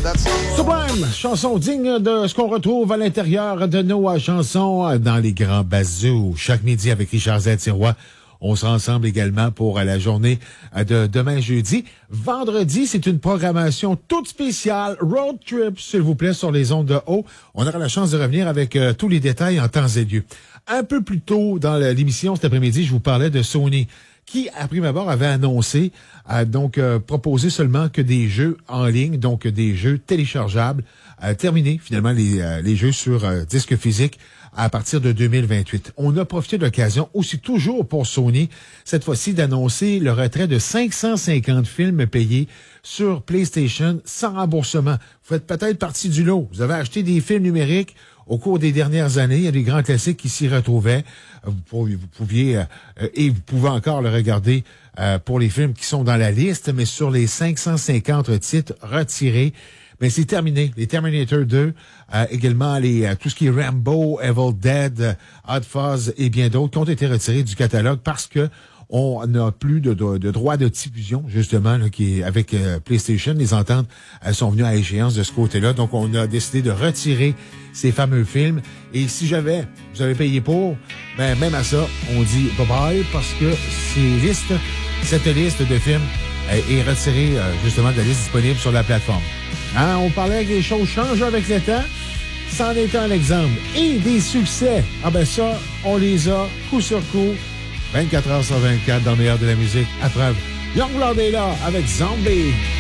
Sublime, chanson digne de ce qu'on retrouve à l'intérieur de nos chansons dans les grands bazous. Chaque midi avec Richard Z-Tirois. On sera ensemble également pour la journée de demain jeudi. Vendredi, c'est une programmation toute spéciale. Road trip, s'il vous plaît, sur les ondes de haut. On aura la chance de revenir avec tous les détails en temps et lieu. Un peu plus tôt dans l'émission cet après-midi, je vous parlais de Sony, qui, à prime abord, avait annoncé, proposer seulement que des jeux en ligne, donc des jeux téléchargeables, terminer finalement les jeux sur disque physique à partir de 2028. On a profité de l'occasion, aussi toujours pour Sony, cette fois-ci d'annoncer le retrait de 550 films payés sur PlayStation sans remboursement. Vous faites peut-être partie du lot. Vous avez acheté des films numériques au cours des dernières années. Il y a des grands classiques qui s'y retrouvaient. Vous pouviez, et vous pouvez encore le regarder pour les films qui sont dans la liste, mais sur les 550 titres retirés, mais c'est terminé. Les Terminator 2, également tout ce qui est Rambo, Evil Dead, Hot Fuzz et bien d'autres qui ont été retirés du catalogue parce que on n'a plus de droit de diffusion, justement, là, qui est avec PlayStation. Les ententes sont venues à échéance de ce côté-là. Donc, on a décidé de retirer ces fameux films. Et si vous avez payé pour, ben même à ça, on dit bye-bye parce que cette liste de films est retirée, justement, de la liste disponible sur la plateforme. Hein, on parlait que les choses changent avec le temps. C'en est un exemple. Et des succès. Ah ben ça, on les a coup sur coup. 24 heures sur 24 dans le meilleur de la musique. À preuve, Youngblood est là avec Zombie.